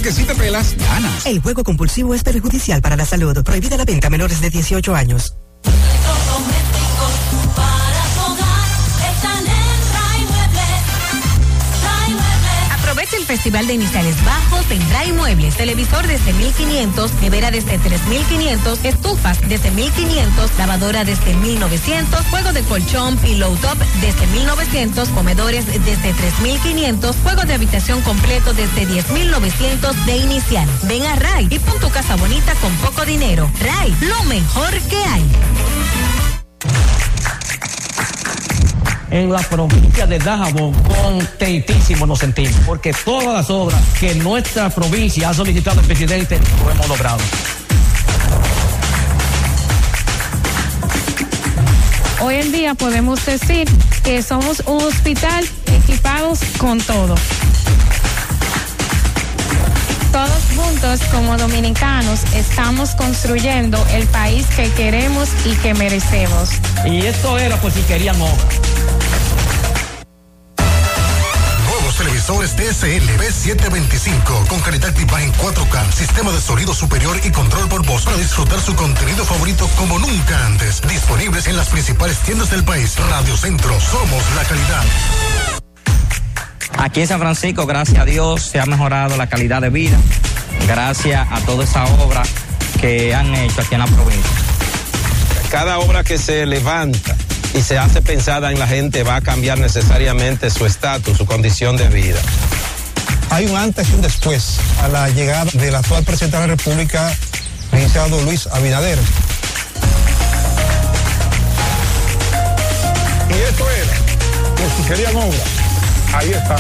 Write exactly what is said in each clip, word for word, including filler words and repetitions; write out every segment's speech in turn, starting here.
porque si te pelas, ganas. El juego compulsivo es perjudicial para la salud. Prohibida la venta a menores de dieciocho años. Aprovecha el Festival de Iniciales Bajos en Ray Muebles. Televisor desde mil quinientos, nevera desde tres mil quinientos, estufas desde mil quinientos, lavadora desde mil novecientos, juego de colchón, pillow top desde mil novecientos, comedores desde tres mil quinientos, juego de habitación completo desde diez mil novecientos de inicial. Ven a Ray y pon tu casa bonita con poco dinero. Ray, lo mejor que hay. En la provincia de Dajabón, contentísimo nos sentimos, porque todas las obras que nuestra provincia ha solicitado al presidente lo hemos logrado. Hoy en día podemos decir que somos un hospital equipados con todo. Todos juntos como dominicanos estamos construyendo el país que queremos y que merecemos. Y esto era por si querían obras. Televisores T S L B setecientos veinticinco con calidad de imagen cuatro K, sistema de sonido superior y control por voz para disfrutar su contenido favorito como nunca antes. Disponibles en las principales tiendas del país. Radio Centro, somos la calidad. Aquí en San Francisco, gracias a Dios, se ha mejorado la calidad de vida, gracias a toda esa obra que han hecho aquí en la provincia. Cada obra que se levanta y se hace pensada en la gente va a cambiar necesariamente su estatus, su condición de vida. Hay un antes y un después a la llegada del actual presidente de la República, licenciado Luis Abinader. Y esto era, por si querían obra, ahí están.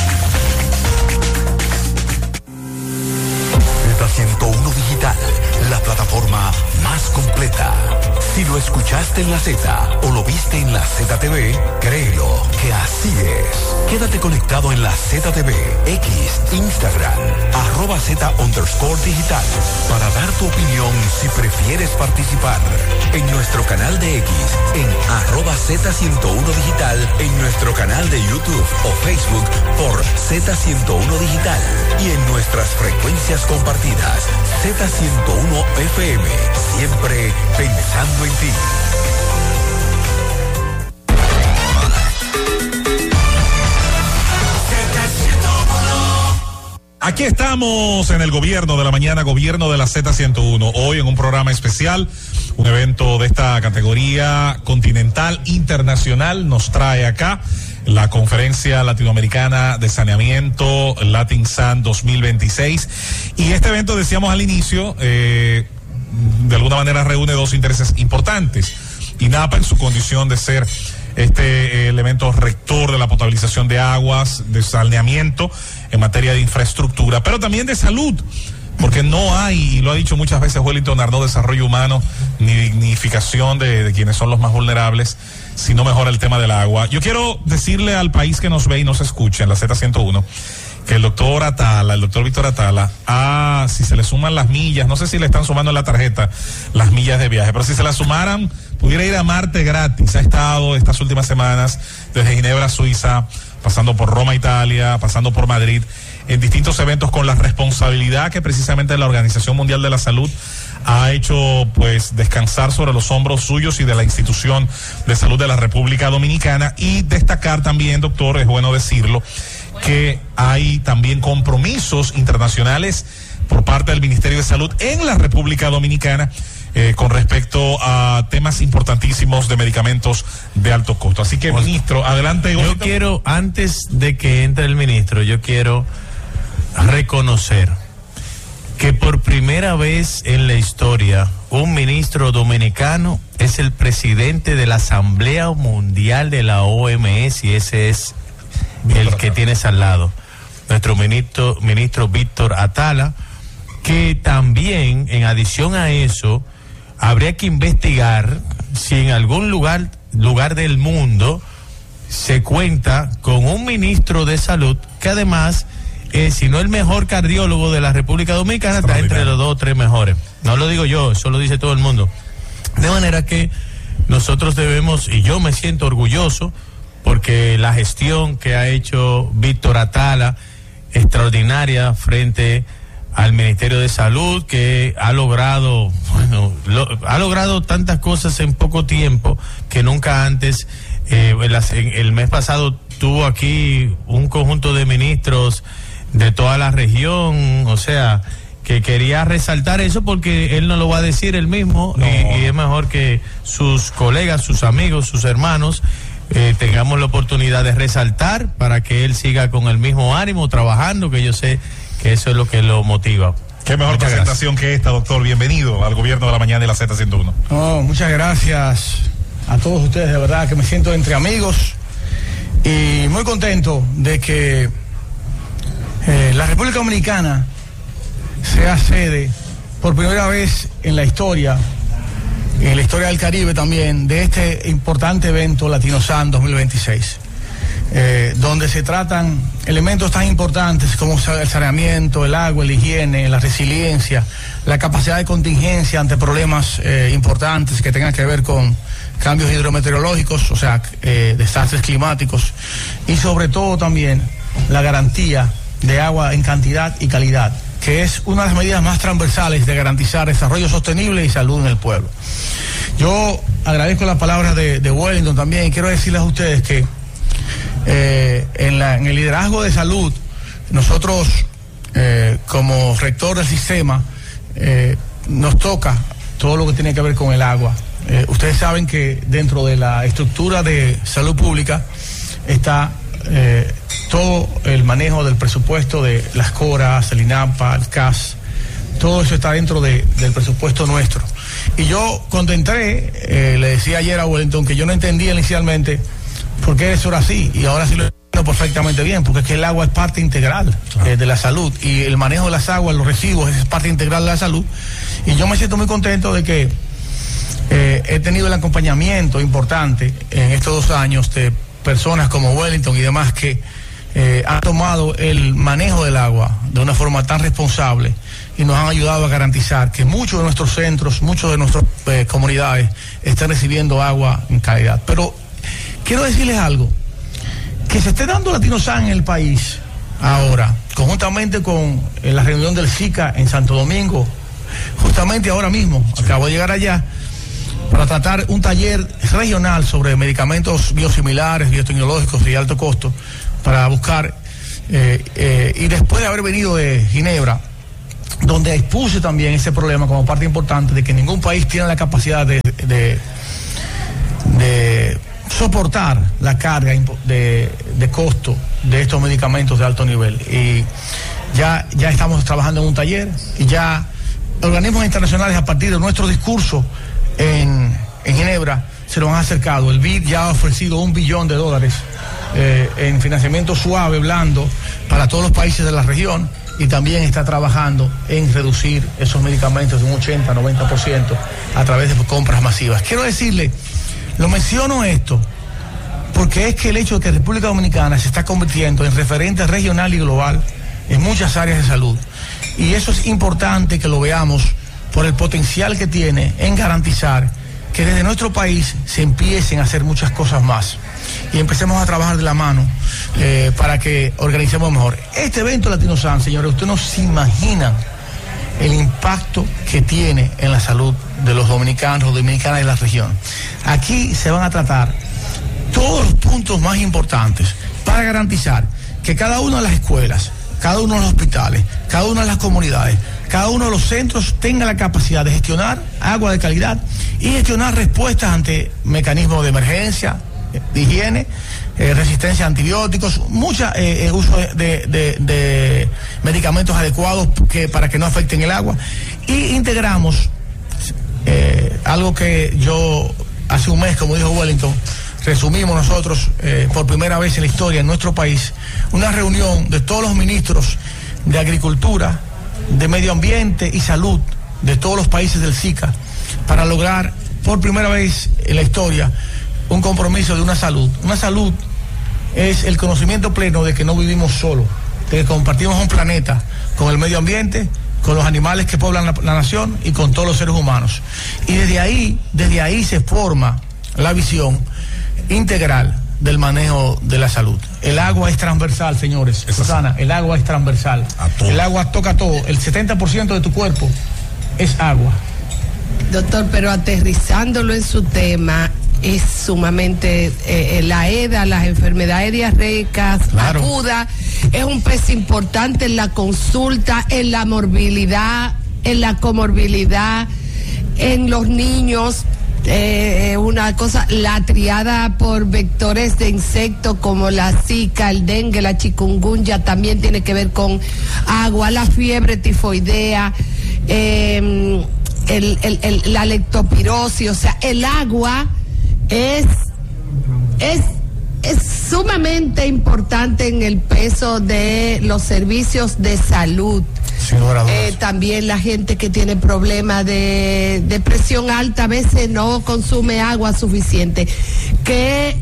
Z ciento uno Digital, la plataforma más completa. Si lo escuchaste en la Z o lo viste en la Z T V, créelo que así es. Quédate conectado en la Z T V, X, Instagram, arroba Z underscore digital, para dar tu opinión si prefieres participar. En nuestro canal de X, en arroba Z ciento uno Digital, en nuestro canal de YouTube o Facebook por Z ciento uno Digital y en nuestras frecuencias compartidas, Z ciento uno F M, siempre pensando en ti. Aquí estamos en el gobierno de la mañana, gobierno de la Z ciento uno. Hoy en un programa especial, un evento de esta categoría continental, internacional, nos trae acá la Conferencia Latinoamericana de Saneamiento, LatinSan dos mil veintiséis. Y este evento, decíamos al inicio, eh, de alguna manera reúne dos intereses importantes. INAPA, en su condición de ser este elemento rector de la potabilización de aguas, de saneamiento en materia de infraestructura, pero también de salud, porque no hay, y lo ha dicho muchas veces Wellington Arnaud, desarrollo humano ni dignificación de, de quienes son los más vulnerables si no mejora el tema del agua. Yo quiero decirle al país que nos ve y nos escucha en la Z ciento uno que el doctor Atala, el doctor Víctor Atala, ah, si se le suman las millas, no sé si le están sumando en la tarjeta las millas de viaje, pero si se las sumaran, pudiera ir a Marte gratis. Ha estado estas últimas semanas desde Ginebra, Suiza, pasando por Roma, Italia, pasando por Madrid, en distintos eventos con la responsabilidad que precisamente la Organización Mundial de la Salud ha hecho, pues, descansar sobre los hombros suyos y de la Institución de Salud de la República Dominicana. Y destacar también, doctor, es bueno decirlo, que hay también compromisos internacionales por parte del Ministerio de Salud en la República Dominicana eh, con respecto a temas importantísimos de medicamentos de alto costo. Así que, pues, ministro, adelante. Yo ahorita quiero, antes de que entre el ministro, yo quiero reconocer que por primera vez en la historia un ministro dominicano es el presidente de la Asamblea Mundial de la O M S, y ese es el que tienes al lado, nuestro ministro, ministro Víctor Atala, que también, en adición a eso, habría que investigar si en algún lugar, lugar del mundo se cuenta con un ministro de salud que además, eh, si no el mejor cardiólogo de la República Dominicana, está entre los dos o tres mejores. No lo digo yo, eso lo dice todo el mundo. De manera que nosotros debemos, y yo me siento orgulloso, porque la gestión que ha hecho Víctor Atala, extraordinaria frente al Ministerio de Salud, que ha logrado, bueno, lo, ha logrado tantas cosas en poco tiempo que nunca antes. Eh, el, el mes pasado tuvo aquí un conjunto de ministros de toda la región, o sea, que quería resaltar eso porque él no lo va a decir él mismo, no. y, y es mejor que sus colegas, sus amigos, sus hermanos eh, tengamos la oportunidad de resaltar para que él siga con el mismo ánimo trabajando, que yo sé que eso es lo que lo motiva. Qué mejor muchas presentación gracias. Que esta, doctor. Bienvenido al Gobierno de la Mañana de la Z ciento uno. Oh, muchas gracias a todos ustedes, de verdad que me siento entre amigos y muy contento de que eh, la República Dominicana sea sede por primera vez en la historia, en la historia del Caribe también, de este importante evento Latinosan dos mil veintiséis. Eh, donde se tratan elementos tan importantes como el saneamiento, el agua, la higiene, la resiliencia, la capacidad de contingencia ante problemas eh, importantes que tengan que ver con cambios hidrometeorológicos, o sea, eh, desastres climáticos, y sobre todo también la garantía de agua en cantidad y calidad, que es una de las medidas más transversales de garantizar desarrollo sostenible y salud en el pueblo. Yo agradezco las palabras de, de Wellington también, y quiero decirles a ustedes que Eh, en, la, en el liderazgo de salud, nosotros eh, como rector del sistema eh, nos toca todo lo que tiene que ver con el agua. Eh, ustedes saben que dentro de la estructura de salud pública está eh, todo el manejo del presupuesto de las CORAS, el INAPA, el C A S, todo eso está dentro de, del presupuesto nuestro. Y yo cuando entré, eh, le decía ayer a Wellington que yo no entendía inicialmente por qué eso era así, y ahora sí lo entiendo perfectamente bien, porque es que el agua es parte integral claro. eh, de la salud, y el manejo de las aguas, los residuos, es parte integral de la salud. Y yo me siento muy contento de que eh, he tenido el acompañamiento importante en estos dos años de personas como Wellington y demás que eh, han tomado el manejo del agua de una forma tan responsable y nos han ayudado a garantizar que muchos de nuestros centros, muchos de nuestras eh, comunidades están recibiendo agua en calidad. Pero quiero decirles algo, que se esté dando Latinosan en el país ahora, conjuntamente con eh, la reunión del SICA en Santo Domingo, justamente ahora mismo, sí. Acabo de llegar allá, para tratar un taller regional sobre medicamentos biosimilares, biotecnológicos de alto costo, para buscar, eh, eh, y después de haber venido de Ginebra, donde expuse también ese problema como parte importante de que ningún país tiene la capacidad de... de, de soportar la carga de, de costo de estos medicamentos de alto nivel. Y ya, ya estamos trabajando en un taller y ya organismos internacionales, a partir de nuestro discurso en, en Ginebra, se nos han acercado. El B I D ya ha ofrecido un billón de dólares eh, en financiamiento suave, blando, para todos los países de la región, y también está trabajando en reducir esos medicamentos de un ochenta a noventa por ciento a través de compras masivas. Quiero decirle, lo menciono esto porque es que el hecho de que República Dominicana se está convirtiendo en referente regional y global en muchas áreas de salud, y eso es importante que lo veamos por el potencial que tiene en garantizar que desde nuestro país se empiecen a hacer muchas cosas más y empecemos a trabajar de la mano eh, para que organicemos mejor. Este evento Latinosan, señores, ustedes no se imaginan el impacto que tiene en la salud de los dominicanos, dominicanas de la región. Aquí se van a tratar todos los puntos más importantes para garantizar que cada una de las escuelas, cada uno de los hospitales, cada una de las comunidades, cada uno de los centros tenga la capacidad de gestionar agua de calidad y gestionar respuestas ante mecanismos de emergencia, de higiene, eh, resistencia a antibióticos, mucho eh, uso de, de, de medicamentos adecuados que, para que no afecten el agua. Y integramos eh, algo que yo hace un mes, como dijo Wellington, resumimos nosotros eh, por primera vez en la historia en nuestro país una reunión de todos los ministros de Agricultura, de Medio Ambiente y Salud de todos los países del SICA para lograr por primera vez en la historia un compromiso de una salud. Una salud es el conocimiento pleno de que no vivimos solos, de que compartimos un planeta con el medio ambiente, con los animales que poblan la, la nación y con todos los seres humanos. Y desde ahí, desde ahí se forma la visión integral del manejo de la salud. El agua es transversal, señores. Susana, el agua es transversal. El agua toca todo. El setenta por ciento de tu cuerpo es agua. Doctor, pero aterrizándolo en su tema, es sumamente eh, la EDA, las enfermedades diarreicas, claro. agudas, es un peso importante en la consulta, en la morbilidad, en la comorbilidad, en los niños. Eh, una cosa, la triada por vectores de insectos como la zika, el dengue, la chikungunya, también tiene que ver con agua, la fiebre tifoidea, eh, el, el, el, la leptospirosis. O sea, el agua es, es, es sumamente importante en el peso de los servicios de salud. Eh, también la gente que tiene problemas de, de presión alta a veces no consume agua suficiente. ¿Qué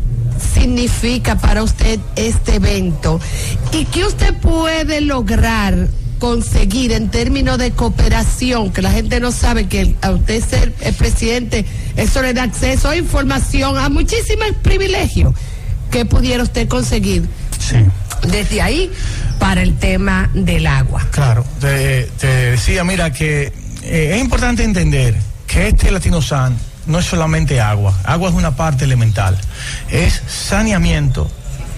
significa para usted este evento? ¿Y qué usted puede lograr conseguir en términos de cooperación? Que la gente no sabe que a usted ser el presidente, eso le da acceso a información, a muchísimos privilegios. ¿Qué pudiera usted conseguir? Sí. Desde ahí para el tema del agua. Claro, te, te decía, mira, que eh, es importante entender que este Latinosan no es solamente agua. Agua es una parte elemental. Es saneamiento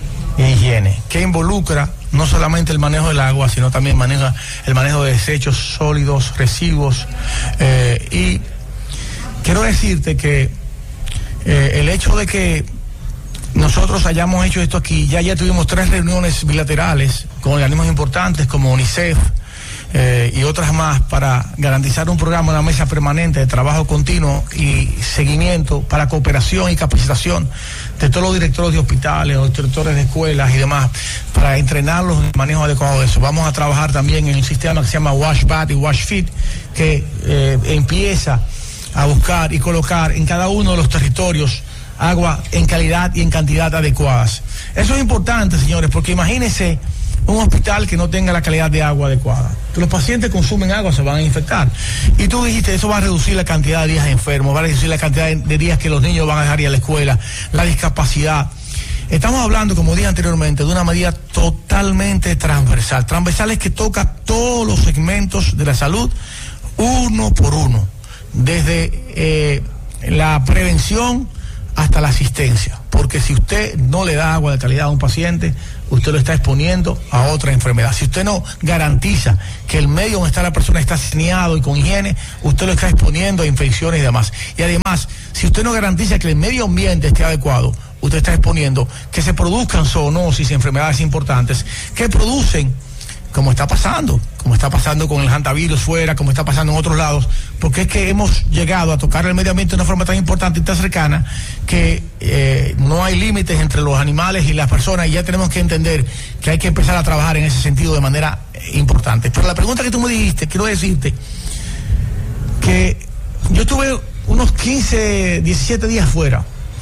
e higiene, que involucra no solamente el manejo del agua, sino también maneja el manejo de desechos sólidos, residuos. Eh, y quiero decirte que eh, el hecho de que nosotros hayamos hecho esto aquí, ya ya tuvimos tres reuniones bilaterales con organismos importantes como UNICEF eh, y otras más para garantizar un programa, una mesa permanente de trabajo continuo y seguimiento para cooperación y capacitación de todos los directores de hospitales, los directores de escuelas y demás, para entrenarlos en el manejo adecuado de eso. Vamos a trabajar también en un sistema que se llama Wash Bad y Wash Fit, que eh, empieza a buscar y colocar en cada uno de los territorios agua en calidad y en cantidad adecuadas. Eso es importante, señores, porque imagínense un hospital que no tenga la calidad de agua adecuada. Que los pacientes consumen agua, se van a infectar. Y tú dijiste, eso va a reducir la cantidad de días enfermos, va a reducir la cantidad de días que los niños van a dejar ir a la escuela, la discapacidad. Estamos hablando, como dije anteriormente, de una medida totalmente transversal. Transversal es que toca todos los segmentos de la salud, uno por uno. Desde eh, la prevención hasta la asistencia, porque si usted no le da agua de calidad a un paciente, usted lo está exponiendo a otra enfermedad. Si usted no garantiza que el medio donde está la persona está saneado y con higiene, usted lo está exponiendo a infecciones y demás. Y además, si usted no garantiza que el medio ambiente esté adecuado, usted está exponiendo que se produzcan zoonosis y enfermedades importantes que producen, como está pasando, como está pasando con el hantavirus fuera, como está pasando en otros lados, porque es que hemos llegado a tocar el medio ambiente de una forma tan importante y tan cercana que eh, no hay límites entre los animales y las personas, y ya tenemos que entender que hay que empezar a trabajar en ese sentido de manera eh, importante. Pero la pregunta que tú me dijiste, quiero decirte que yo estuve unos quince, diecisiete días fuera,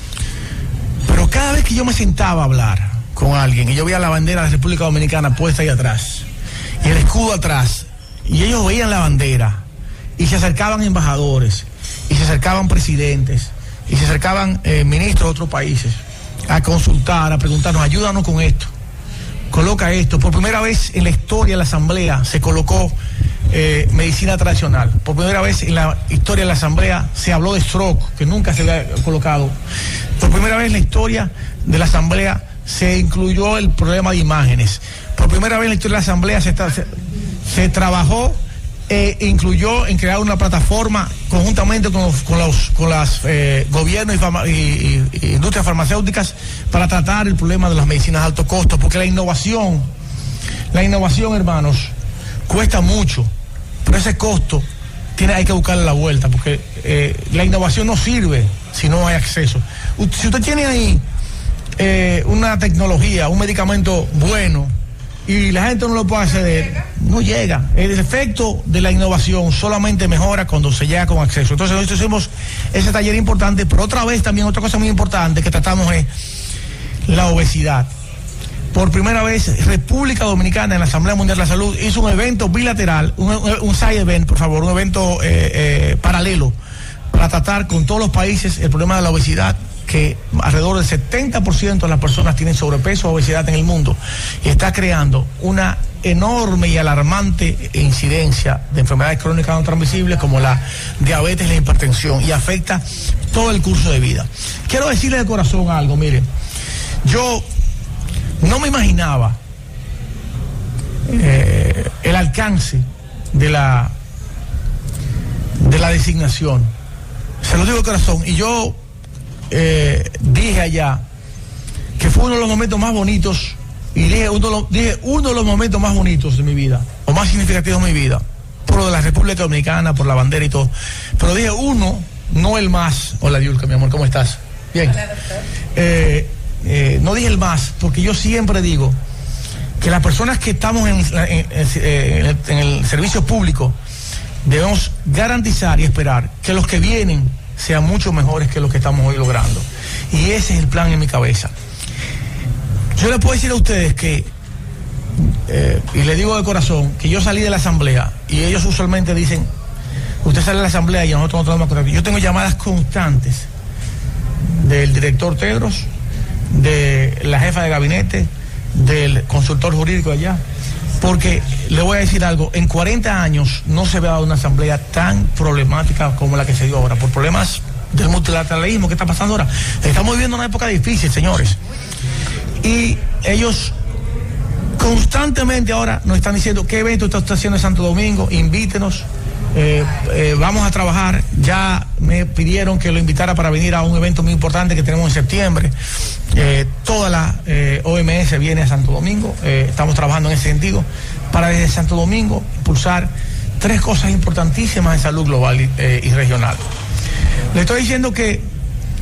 pero cada vez que yo me sentaba a hablar con alguien y yo veía la bandera de la República Dominicana puesta ahí atrás y el escudo atrás, y ellos veían la bandera y se acercaban embajadores y se acercaban presidentes y se acercaban eh, ministros de otros países a consultar, a preguntarnos, ayúdanos con esto, coloca esto. Por primera vez en la historia de la Asamblea se colocó eh, medicina tradicional. Por primera vez en la historia de la Asamblea se habló de stroke, que nunca se había colocado. Por primera vez en la historia de la Asamblea se incluyó el problema de imágenes. Por primera vez en la historia de la Asamblea se, se, se trabajó e incluyó en crear una plataforma conjuntamente con los, con los con las eh, gobiernos y, fama, y, y, y industrias farmacéuticas para tratar el problema de las medicinas de alto costo, porque la innovación, la innovación, hermanos, cuesta mucho, pero ese costo tiene, hay que buscarle la vuelta, porque eh, la innovación no sirve si no hay acceso. Si usted tiene ahí eh, una tecnología, un medicamento bueno, y la gente no lo puede acceder, no llega. El efecto de la innovación solamente mejora cuando se llega con acceso. Entonces nosotros hicimos ese taller importante, pero otra vez también otra cosa muy importante que tratamos es la obesidad. Por primera vez República Dominicana en la Asamblea Mundial de la Salud hizo un evento bilateral, un, un side event, por favor, un evento eh, eh, paralelo para tratar con todos los países el problema de la obesidad, que que alrededor del setenta por ciento de las personas tienen sobrepeso o obesidad en el mundo y está creando una enorme y alarmante incidencia de enfermedades crónicas no transmisibles como la diabetes y la hipertensión y afecta todo el curso de vida. Quiero decirle de corazón algo, miren, yo no me imaginaba eh, el alcance de la de la designación, se lo digo de corazón, y yo eh, dije allá que fue uno de los momentos más bonitos. Y dije uno, de los, dije uno de los momentos más bonitos de mi vida, o más significativos de mi vida, por lo de la República Dominicana, por la bandera y todo. Pero dije uno, no el más. Hola, Diulka, mi amor, ¿cómo estás? Bien. Hola, doctor. Eh, eh, no dije el más, porque yo siempre digo que las personas que estamos en, en, en, el, en el servicio público debemos garantizar y esperar que los que vienen sean mucho mejores que los que estamos hoy logrando. Y ese es el plan en mi cabeza. Yo les puedo decir a ustedes que, eh, y le digo de corazón, que yo salí de la asamblea y ellos usualmente dicen, usted sale de la asamblea y nosotros no tenemos contacto. Yo tengo llamadas constantes del director Tedros, de la jefa de gabinete, del consultor jurídico allá, porque le voy a decir algo, en cuarenta años no se había dado una asamblea tan problemática como la que se dio ahora, por problemas del multilateralismo que está pasando ahora. Estamos viviendo una época difícil, señores. Y ellos constantemente ahora nos están diciendo qué evento está haciendo en Santo Domingo, invítenos, eh, eh, vamos a trabajar. Ya me pidieron que lo invitara para venir a un evento muy importante que tenemos en septiembre. Eh, toda la eh, O M S viene a Santo Domingo, eh, estamos trabajando en ese sentido para desde Santo Domingo impulsar tres cosas importantísimas en salud global y, eh, y regional. Le estoy diciendo que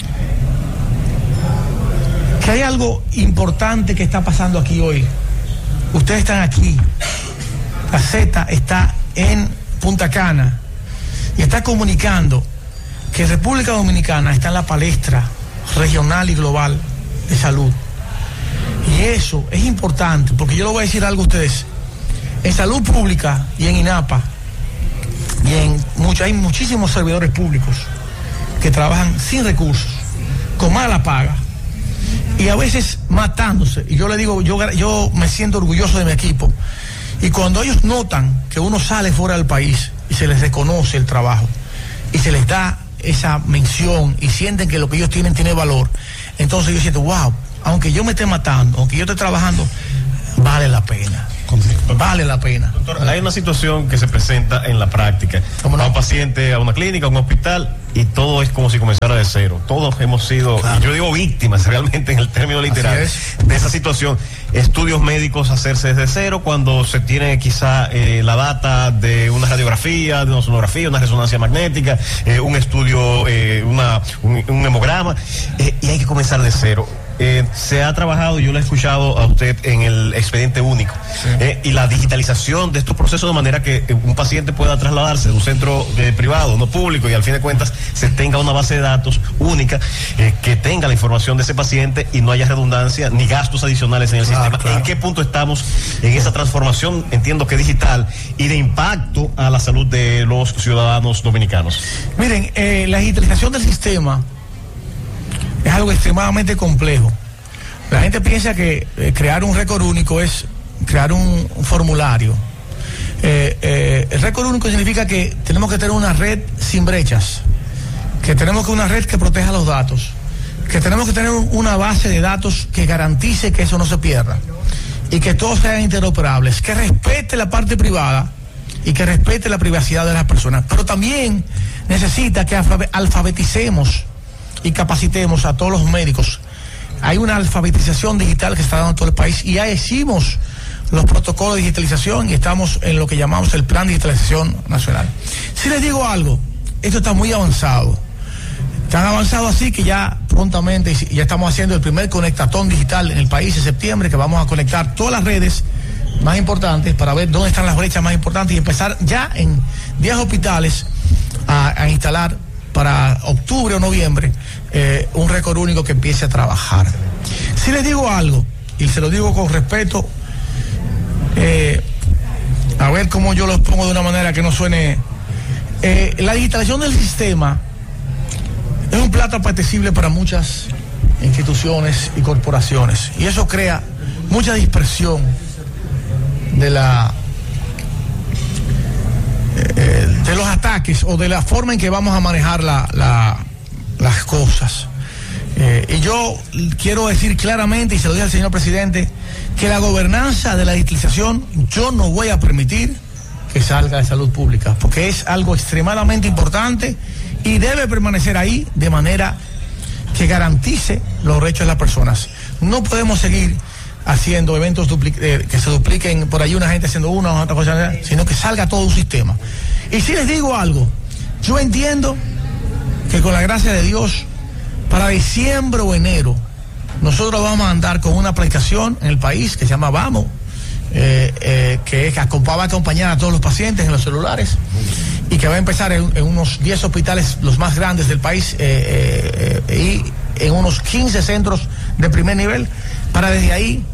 que hay algo importante que está pasando aquí hoy. Ustedes están aquí, la Z está en Punta Cana y está comunicando que República Dominicana está en la palestra regional y global de salud. Y eso es importante, porque yo le voy a decir algo a ustedes. En salud pública y en INAPA y en mucho, hay muchísimos servidores públicos que trabajan sin recursos, con mala paga y a veces matándose. Y yo le digo, yo, yo me siento orgulloso de mi equipo. Y cuando ellos notan que uno sale fuera del país y se les reconoce el trabajo y se les da esa mención y sienten que lo que ellos tienen tiene valor, entonces yo siento, wow, aunque yo me esté matando, aunque yo esté trabajando, vale la pena. Vale la pena. Doctor, hay una situación que se presenta en la práctica. ¿Cómo no? A un paciente, a una clínica, a un hospital, y todo es como si comenzara de cero. Todos hemos sido, claro, yo digo víctimas realmente en el término literal de esa situación. Estudios médicos hacerse desde cero cuando se tiene quizá eh, la data de una radiografía, de una sonografía, una resonancia magnética, eh, un estudio, eh, una, un, un hemograma, eh, y hay que comenzar de cero. Eh, se ha trabajado, yo lo he escuchado a usted en el expediente único, sí, eh, y la digitalización de estos procesos de manera que un paciente pueda trasladarse de un centro eh, privado, no público, y al fin de cuentas se tenga una base de datos única eh, que tenga la información de ese paciente y no haya redundancia ni gastos adicionales en el claro, sistema. Claro. ¿En qué punto estamos en esa transformación, entiendo que digital, y de impacto a la salud de los ciudadanos dominicanos? Miren, eh, la digitalización del sistema es algo extremadamente complejo. La gente piensa que eh, crear un récord único es crear un, un formulario. Eh, eh, el récord único significa que tenemos que tener una red sin brechas, que tenemos que una red que proteja los datos, que tenemos que tener una base de datos que garantice que eso no se pierda y que todos sean interoperables, que respete la parte privada y que respete la privacidad de las personas. Pero también necesita que alfabeticemos y capacitemos a todos los médicos. Hay una alfabetización digital que se está dando en todo el país y ya hicimos los protocolos de digitalización y estamos en lo que llamamos el Plan de Digitalización Nacional. Si les digo algo, esto está muy avanzado. Tan avanzado así que ya prontamente ya estamos haciendo el primer conectatón digital en el país en septiembre, que vamos a conectar todas las redes más importantes para ver dónde están las brechas más importantes y empezar ya en diez hospitales a, a instalar para octubre o noviembre eh, un récord único que empiece a trabajar. Si les digo algo, y se lo digo con respeto, eh, a ver cómo yo los pongo de una manera que no suene, eh, la digitalización del sistema es un plato apetecible para muchas instituciones y corporaciones. Y eso crea mucha dispersión de la eh, de los ataques o de la forma en que vamos a manejar la, la, las cosas. Eh, y yo quiero decir claramente, y se lo dije al señor presidente, que la gobernanza de la digitalización yo no voy a permitir que salga de salud pública, porque es algo extremadamente importante y debe permanecer ahí de manera que garantice los derechos de las personas. No podemos seguir haciendo eventos dupli- eh, que se dupliquen por ahí, una gente haciendo una o otra cosa, sino que salga todo un sistema. Y si les digo algo, yo entiendo que con la gracia de Dios, para diciembre o enero, nosotros vamos a andar con una aplicación en el país que se llama Vamos, eh, eh, que es, va a acompañar a todos los pacientes en los celulares y que va a empezar en, en unos diez hospitales, los más grandes del país, eh, eh, y en unos quince centros de primer nivel, para desde ahí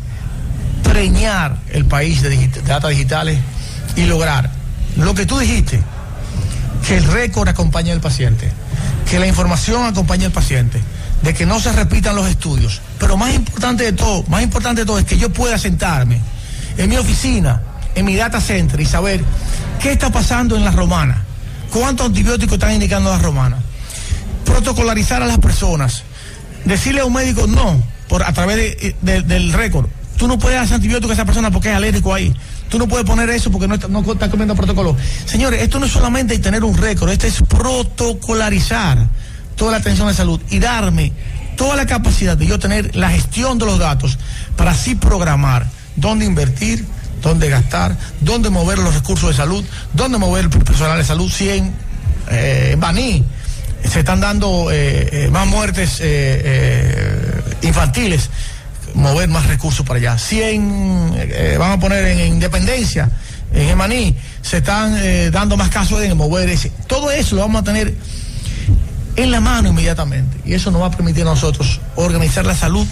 preñar el país de, digit- de datos digitales y lograr lo que tú dijiste, que el récord acompañe al paciente, que la información acompañe al paciente, de que no se repitan los estudios, pero más importante de todo, más importante de todo es que yo pueda sentarme en mi oficina, en mi data center y saber qué está pasando en la romana, cuántos antibióticos están indicando las romanas, protocolarizar a las personas, decirle a un médico no, por a través de, de, del récord, tú no puedes dar antibióticos a esa persona porque es alérgico ahí, tú no puedes poner eso porque no está, no está comiendo protocolo. Señores, esto no es solamente tener un récord, esto es protocolarizar toda la atención de salud y darme toda la capacidad de yo tener la gestión de los datos para así programar dónde invertir, dónde gastar, dónde mover los recursos de salud, dónde mover el personal de salud. Si en eh, Baní se están dando eh, eh, más muertes eh, eh, infantiles, mover más recursos para allá. Si en, eh, van a poner en, en Independencia, en Emaní, se están eh, dando más casos de mover ese. Todo eso lo vamos a tener en la mano inmediatamente. Y eso nos va a permitir a nosotros organizar la salud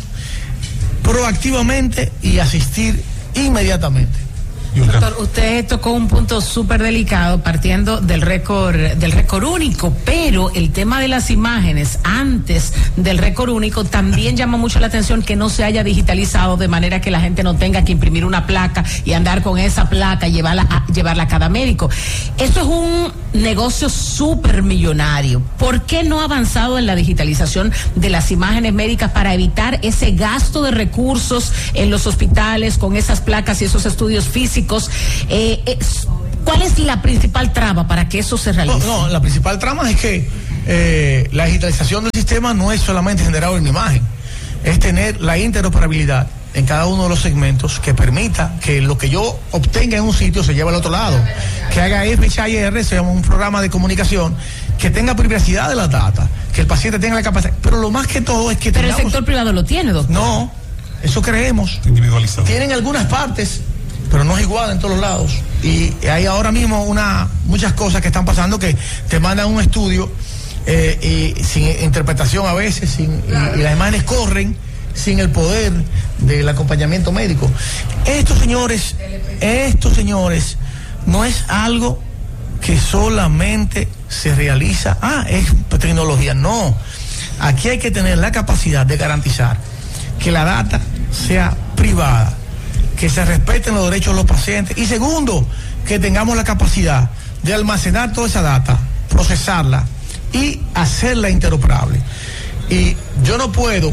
proactivamente y asistir inmediatamente. Doctor, usted tocó un punto súper delicado partiendo del récord del récord único, pero el tema de las imágenes antes del récord único también llama mucho la atención que no se haya digitalizado de manera que la gente no tenga que imprimir una placa y andar con esa placa y llevarla a, llevarla a cada médico. Eso es un negocio súper millonario. ¿Por qué no ha avanzado en la digitalización de las imágenes médicas para evitar ese gasto de recursos en los hospitales con esas placas y esos estudios físicos? Eh, eh, ¿Cuál es la principal traba para que eso se realice? No, no la principal trama es que eh, la digitalización del sistema no es solamente generar una imagen, es tener la interoperabilidad en cada uno de los segmentos que permita que lo que yo obtenga en un sitio se lleve al otro lado, que haga F H I R, se llama un programa de comunicación, que tenga privacidad de la data, que el paciente tenga la capacidad, pero lo más que todo es que pero tengamos... el sector privado lo tiene, doctor. No, eso creemos. Individualizado. Tienen algunas partes, pero no es igual en todos los lados. Y hay ahora mismo una muchas cosas que están pasando que te mandan un estudio eh, y sin interpretación a veces, sin, y, y las imágenes corren sin el poder del acompañamiento médico. Estos señores, estos señores, no es algo que solamente se realiza, ah, es tecnología, no. Aquí hay que tener la capacidad de garantizar que la data sea privada, que se respeten los derechos de los pacientes y segundo, que tengamos la capacidad de almacenar toda esa data, procesarla y hacerla interoperable. Y yo no puedo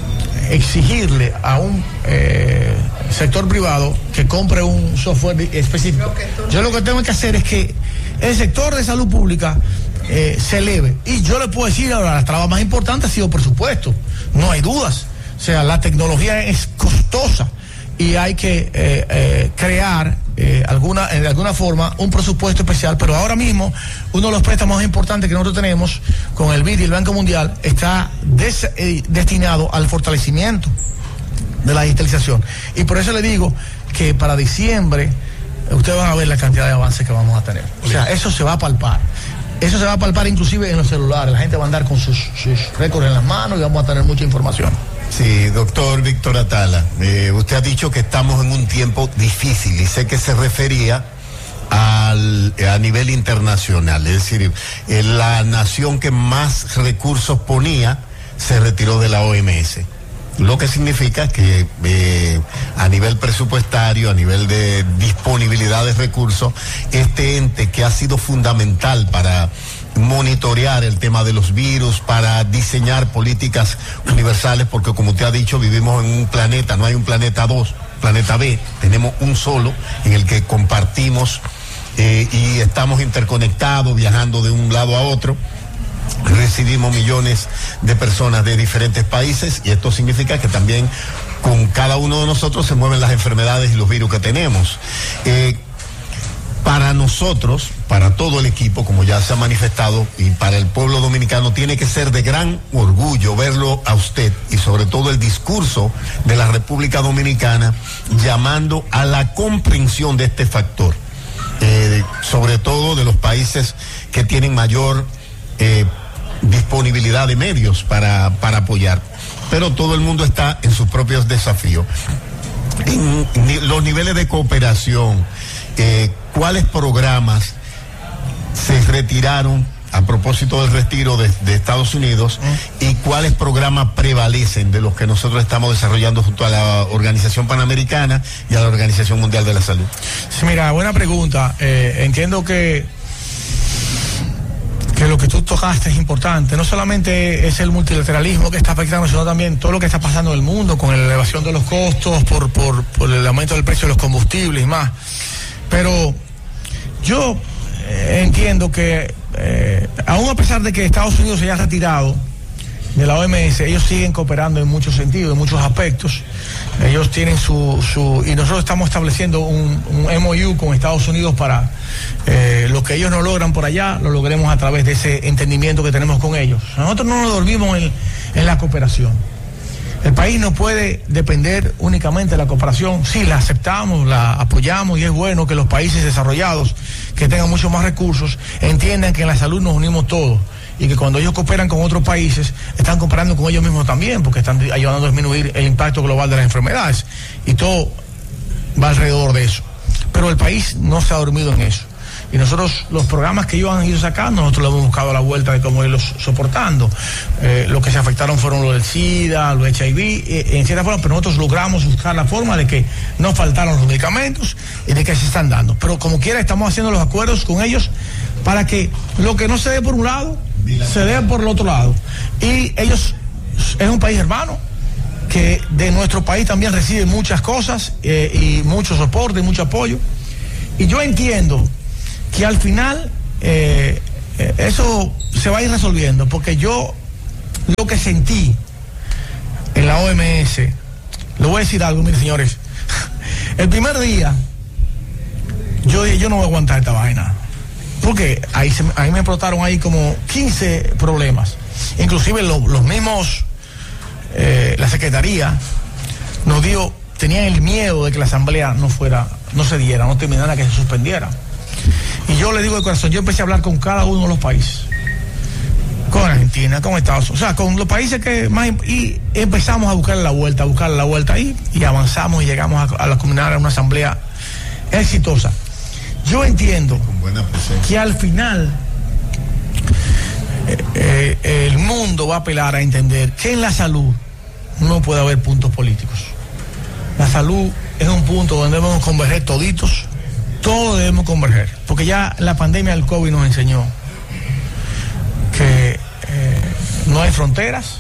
exigirle a un eh, sector privado que compre un software específico. Yo lo que tengo que hacer es que el sector de salud pública eh, se eleve. Y yo le puedo decir ahora, la traba más importante ha sido presupuesto, no hay dudas. O sea, la tecnología es costosa y hay que eh, eh, crear eh, alguna, de alguna forma un presupuesto especial, pero ahora mismo uno de los préstamos más importantes que nosotros tenemos con el B I D y el Banco Mundial está des, eh, destinado al fortalecimiento de la digitalización. Y por eso le digo que para diciembre ustedes van a ver la cantidad de avances que vamos a tener. O sea, eso se va a palpar. Eso se va a palpar inclusive en los celulares. La gente va a andar con sus, sus récords en las manos y vamos a tener mucha información. Sí, doctor Víctor Atala, eh, usted ha dicho que estamos en un tiempo difícil y sé que se refería al, a nivel internacional, es decir, eh, la nación que más recursos ponía se retiró de la O M S. Lo que significa que eh, a nivel presupuestario, a nivel de disponibilidad de recursos, este ente que ha sido fundamental para monitorear el tema de los virus, para diseñar políticas universales, porque como usted ha dicho, vivimos en un planeta, no hay un planeta dos, planeta B, tenemos un solo en el que compartimos eh, y estamos interconectados, viajando de un lado a otro. Recibimos millones de personas de diferentes países y esto significa que también con cada uno de nosotros se mueven las enfermedades y los virus que tenemos. Eh, para nosotros, para todo el equipo, como ya se ha manifestado, y para el pueblo dominicano, tiene que ser de gran orgullo verlo a usted y sobre todo el discurso de la República Dominicana llamando a la comprensión de este factor, eh, sobre todo de los países que tienen mayor eh, disponibilidad de medios para, para apoyar, pero todo el mundo está en sus propios desafíos. En, en los niveles de cooperación, eh, ¿cuáles programas se retiraron a propósito del retiro de, de Estados Unidos y cuáles programas prevalecen de los que nosotros estamos desarrollando junto a la Organización Panamericana y a la Organización Mundial de la Salud? Sí, mira, buena pregunta. Eh, entiendo que que lo que tú tocaste es importante. No solamente es el multilateralismo que está afectando, sino también todo lo que está pasando en el mundo con la elevación de los costos por, por, por el aumento del precio de los combustibles y más. Pero yo eh, entiendo que eh, aún a pesar de que Estados Unidos se haya retirado de la O M S, ellos siguen cooperando en muchos sentidos, en muchos aspectos. Ellos tienen su, su y nosotros estamos estableciendo un, un M O U con Estados Unidos para eh, lo que ellos no logran por allá, lo logremos a través de ese entendimiento que tenemos con ellos. Nosotros no nos dormimos en, en la cooperación. El país no puede depender únicamente de la cooperación. Sí, la aceptamos, la apoyamos y es bueno que los países desarrollados, que tengan mucho más recursos, entiendan que en la salud nos unimos todos y que cuando ellos cooperan con otros países, están cooperando con ellos mismos también, porque están ayudando a disminuir el impacto global de las enfermedades y todo va alrededor de eso. Pero el país no se ha dormido en eso. Y nosotros, los programas que ellos han ido sacando, nosotros lo hemos buscado a la vuelta de cómo irlos soportando. Eh, los que se afectaron fueron los del SIDA, los H I V, eh, en cierta forma, pero nosotros logramos buscar la forma de que no faltaron los medicamentos y de que se están dando. Pero como quiera, estamos haciendo los acuerdos con ellos para que lo que no se dé por un lado, se dé por el otro lado. Y ellos, es un país hermano, que de nuestro país también recibe muchas cosas eh, y mucho soporte y mucho apoyo. Y yo entiendo que al final eh, eh, eso se va a ir resolviendo, porque yo lo que sentí en la O M S, le voy a decir algo, miren señores, el primer día yo dije, yo no voy a aguantar esta vaina, porque ahí, se, ahí me explotaron ahí como quince problemas, inclusive lo, los mismos, eh, la Secretaría nos dio, tenían el miedo de que la asamblea no fuera, no se diera, no terminara, que se suspendiera. Y yo le digo de corazón, yo empecé a hablar con cada uno de los países, con Argentina, con Estados Unidos, o sea, con los países que más, y empezamos a buscar la vuelta, a buscar la vuelta ahí, y avanzamos y llegamos a, a la culminar a una asamblea exitosa. Yo entiendo que al final eh, eh, el mundo va a apelar a entender que en la salud no puede haber puntos políticos. La salud es un punto donde debemos converger toditos. Todos debemos converger, porque ya la pandemia del COVID nos enseñó que eh, no hay fronteras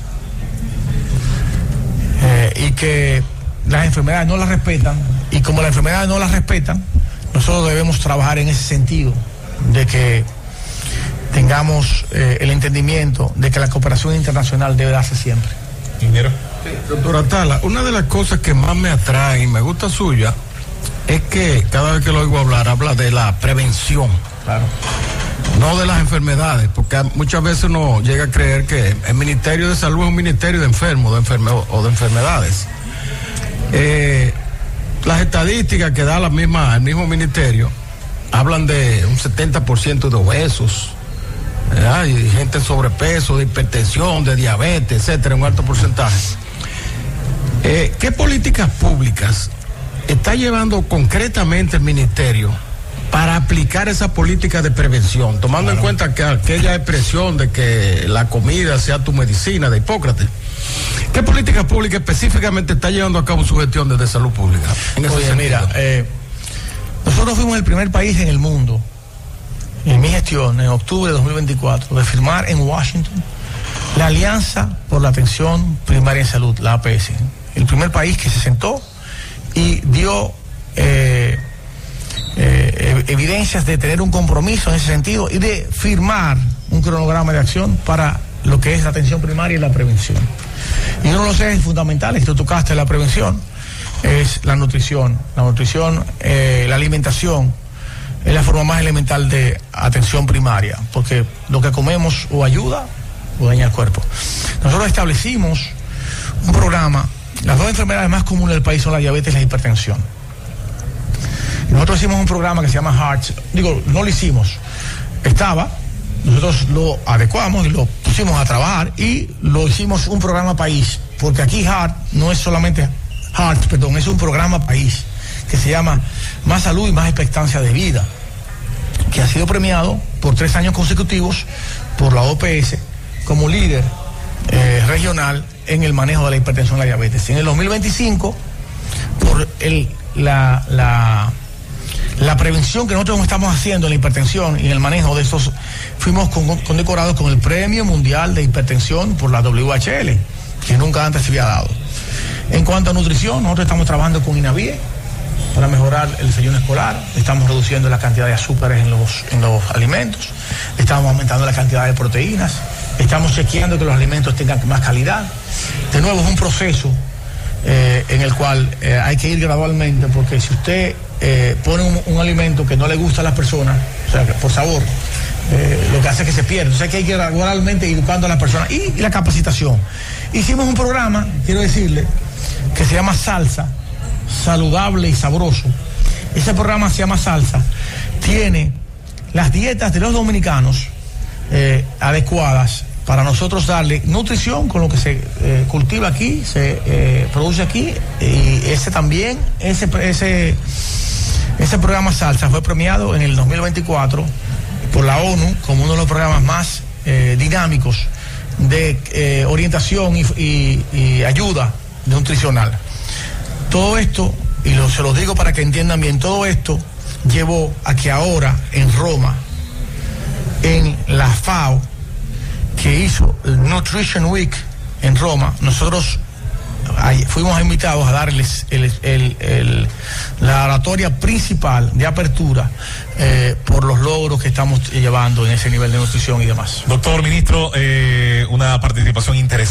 eh, y que las enfermedades no las respetan, y como las enfermedades no las respetan, nosotros debemos trabajar en ese sentido, de que tengamos eh, el entendimiento de que la cooperación internacional debe darse siempre. Ingeniero. Sí, doctora Tala, una de las cosas que más me atrae y me gusta suya es que cada vez que lo oigo hablar, habla de la prevención. Claro. No de las enfermedades, porque muchas veces uno llega a creer que el Ministerio de Salud es un ministerio de enfermos de enferme, o de enfermedades. Eh, las estadísticas que da la misma, el mismo ministerio hablan de un setenta por ciento de obesos, ¿verdad? Y gente en sobrepeso, de hipertensión, de diabetes, etcétera, un alto porcentaje. Eh, ¿Qué políticas públicas está llevando concretamente el ministerio para aplicar esa política de prevención, tomando claro. en cuenta que aquella expresión de que la comida sea tu medicina de Hipócrates? ¿Qué política pública específicamente está llevando a cabo su gestión desde salud pública? En ese Oye, sentido? mira, eh, nosotros fuimos el primer país en el mundo, en mi gestión, en octubre de dos mil veinticuatro, de firmar en Washington la Alianza por la Atención Primaria en Salud, la A P S. El primer país que se sentó y dio eh, eh, evidencias de tener un compromiso en ese sentido y de firmar un cronograma de acción para lo que es la atención primaria y la prevención. Y uno de los ejes fundamentales que tú tocaste, la prevención, es la nutrición. La nutrición, eh, la alimentación, es la forma más elemental de atención primaria, porque lo que comemos o ayuda o daña el cuerpo. Nosotros establecimos un programa, las dos enfermedades más comunes del país son la diabetes y la hipertensión. Y nosotros hicimos un programa que se llama HEART, digo, no lo hicimos, estaba, nosotros lo adecuamos y lo pusimos a trabajar y lo hicimos un programa país, porque aquí HEART no es solamente HEART, perdón, es un programa país que se llama Más Salud y Más Expectancia de Vida, que ha sido premiado por tres años consecutivos por la O P S como líder eh, regional en el manejo de la hipertensión y la diabetes. En el dos mil veinticinco, por el, la, la, la prevención que nosotros estamos haciendo en la hipertensión y en el manejo de estos, fuimos con, condecorados con el Premio Mundial de Hipertensión por la W H L, que nunca antes se había dado. En cuanto a nutrición, nosotros estamos trabajando con INAVIE para mejorar el desayuno escolar, estamos reduciendo la cantidad de azúcares en los, en los alimentos, estamos aumentando la cantidad de proteínas, estamos chequeando que los alimentos tengan más calidad. De nuevo, es un proceso eh, en el cual eh, hay que ir gradualmente, porque si usted eh, pone un, un alimento que no le gusta a las personas, o sea, por sabor, eh, lo que hace es que se pierda. Entonces hay que ir gradualmente educando a las personas. Y, y la capacitación. Hicimos un programa, quiero decirle, que se llama Salsa, saludable y sabroso. Ese programa se llama Salsa, tiene las dietas de los dominicanos eh, adecuadas para nosotros darle nutrición con lo que se eh, cultiva aquí, se eh, produce aquí, y ese también, ese, ese, ese programa Salsa fue premiado en el dos mil veinticuatro por la ONU como uno de los programas más eh, dinámicos de eh, orientación y, y, y ayuda nutricional. Todo esto, y lo, se los digo para que entiendan bien, todo esto llevó a que ahora en Roma, en la FAO, que hizo el Nutrition Week en Roma, nosotros ahí, fuimos invitados a darles el, el, el, la oratoria principal de apertura eh, por los logros que estamos llevando en ese nivel de nutrición y demás. Doctor ministro, eh, una participación interesante.